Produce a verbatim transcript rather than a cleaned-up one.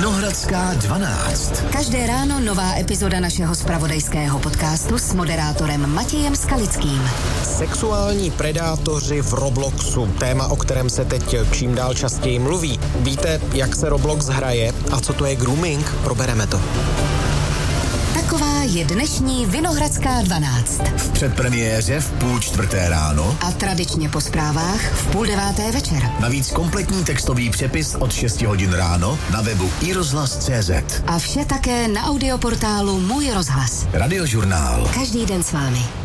Vinohradská dvanáct. Každé ráno nová epizoda našeho zpravodajského podcastu s moderátorem Matějem Skalickým. Sexuální predátoři v Robloxu. Téma, o kterém se teď čím dál častěji mluví. Víte, jak se Roblox hraje a co to je grooming? Probereme to. Taková je dnešní Vinohradská dvanáct. V předpremiéře v půl čtvrté ráno a tradičně po zprávách v půl deváté večer. Navíc kompletní textový přepis od šesti hodin ráno na webu i rozhlas tečka cé zet. A vše také na audioportálu Můj rozhlas. Radiožurnál. Každý den s vámi.